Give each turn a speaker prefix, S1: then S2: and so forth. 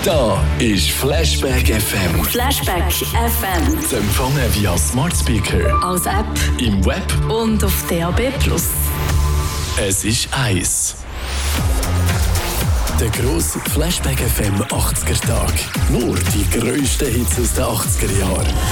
S1: Da ist Flashback FM.
S2: Flashback FM.
S1: Zu empfangen via Smart Speaker,
S2: Als App
S1: im Web.
S2: und auf DAB+.
S1: Es ist 1. Der grosse Flashback FM 80er Tag. Nur die grössten Hits aus den 80er Jahren.